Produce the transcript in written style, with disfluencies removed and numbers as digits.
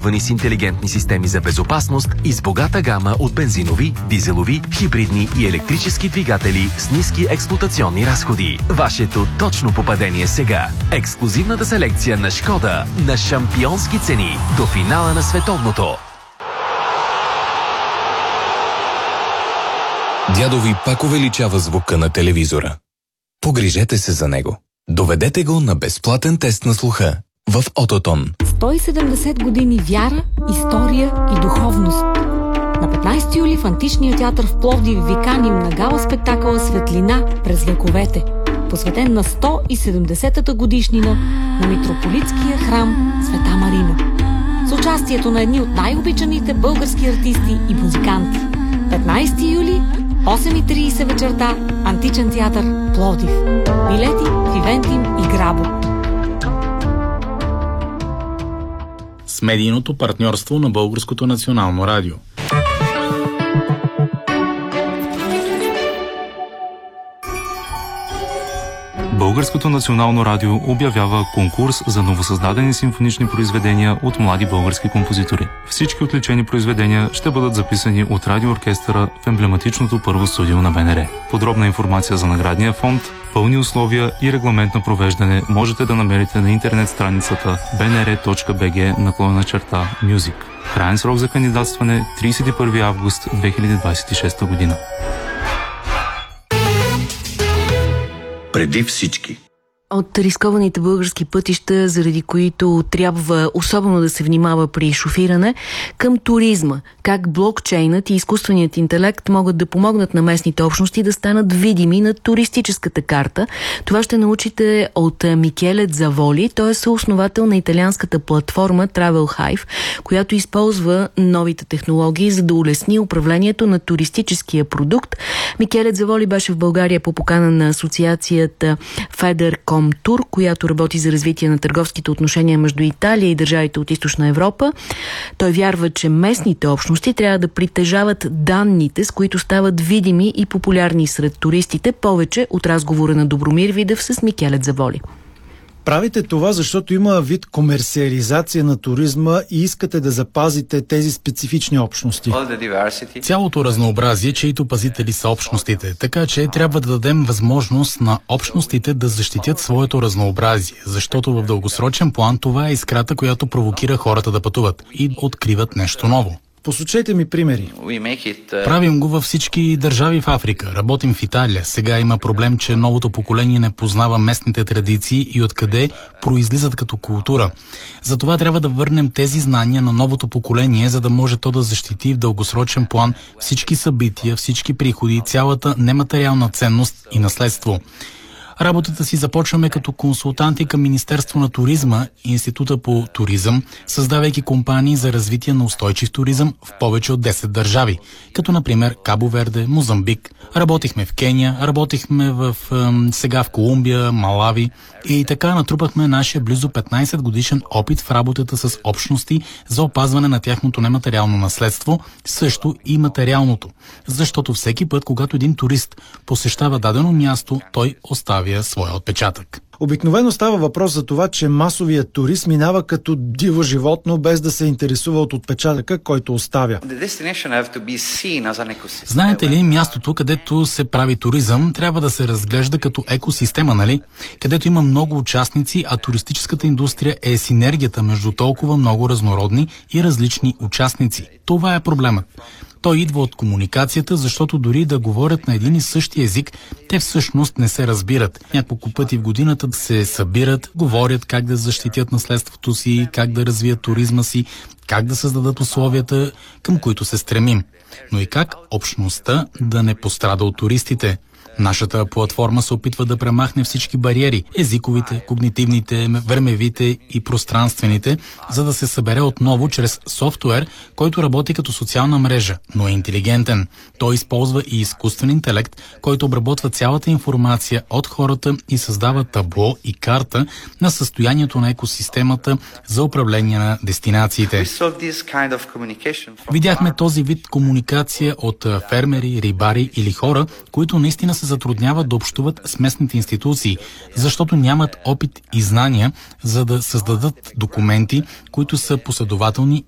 оборудвани с интелигентни системи за безопасност и с богата гама от бензинови, дизелови, хибридни и електрически двигатели с ниски експлоатационни разходи. Вашето точно попадение сега. Ексклузивната селекция на Шкода на шампионски цени до финала на световното. Дядо ви пак увеличава звука на телевизора. Погрижете се за него. Доведете го на безплатен тест на слуха в Ототон. 170 години вяра, история и духовност. На 15 юли в Античния театър в Пловдив ви каним на гала спектакъла «Светлина през вековете», посветен на 170-та годишнина на митрополитския храм Света Марина. С участието на едни от най-обичаните български артисти и музиканти. 15 юли, 8:30 вечерта, Античен театър Пловдив. Билети в Ивентим и Грабо. С медийното партньорство на Българското национално радио. Българското национално радио обявява конкурс за новосъздадени симфонични произведения от млади български композитори. Всички отличени произведения ще бъдат записани от радиооркестъра в емблематичното първо студио на БНР. Подробна информация за наградния фонд, пълни условия и регламент на провеждане можете да намерите на интернет страницата bnr.bg/music. Краен срок за кандидатстване 31 август 2026 година. Преди всички. От рискованите български пътища, заради които трябва особено да се внимава при шофиране, към туризма. Как блокчейнът и изкуственият интелект могат да помогнат на местните общности да станат видими на туристическата карта. Това ще научите от Микеле Дзаволи. Той е съосновател на италианската платформа Travel Hive, която използва новите технологии, за да улесни управлението на туристическия продукт. Микеле Дзаволи беше в България по покана на асоциацията Federcom Тур, която работи за развитие на търговските отношения между Италия и държавите от Източна Европа. Той вярва, че местните общности трябва да притежават данните, с които стават видими и популярни сред туристите, повече от разговора на Добромир Видев с Микеле Дзаволи. Правите това, защото има вид комерциализация на туризма и искате да запазите тези специфични общности. Цялото разнообразие, чието пазители са общностите, така че трябва да дадем възможност на общностите да защитят своето разнообразие, защото в дългосрочен план това е искрата, която провокира хората да пътуват и откриват нещо ново. Посочете ми примери. Правим го във всички държави в Африка. Работим в Италия. Сега има проблем, че новото поколение не познава местните традиции и откъде произлизат като култура. Затова трябва да върнем тези знания на новото поколение, за да може то да защити в дългосрочен план всички събития, всички приходи, цялата нематериална ценност и наследство. Работата си започваме като консултанти към Министерство на туризма и Института по туризъм, създавайки компании за развитие на устойчив туризъм в повече от 10 държави, като например Кабо Верде, Мозамбик. Работихме в Кения, работихме сега в Колумбия, Малави и така натрупахме нашия близо 15 годишен опит в работата с общности за опазване на тяхното нематериално наследство, също и материалното. Защото всеки път, когато един турист посещава дадено място, той оставя своя отпечатък. Обикновено става въпрос за това, че масовият турист минава като диво животно, без да се интересува от отпечатъка, който оставя. Знаете ли, мястото, където се прави туризъм, трябва да се разглежда като екосистема, нали? Където има много участници, а туристическата индустрия е синергията между толкова много разнородни и различни участници. Това е проблемът. Той идва от комуникацията, защото дори да говорят на един и същи език, те всъщност не се разбират. Няколко пъти в годината се събират, говорят как да защитят наследството си, как да развият туризма си, как да създадат условията, към които се стремим. Но и как общността да не пострада от туристите. Нашата платформа се опитва да премахне всички бариери – езиковите, когнитивните, времевите и пространствените, за да се събере отново чрез софтуер, който работи като социална мрежа, но е интелигентен. Той използва и изкуствен интелект, който обработва цялата информация от хората и създава табло и карта на състоянието на екосистемата за управление на дестинациите. Видяхме този вид комуникация от фермери, рибари или хора, които наистина се затрудняват да общуват с местните институции, защото нямат опит и знания, за да създадат документи, които са последователни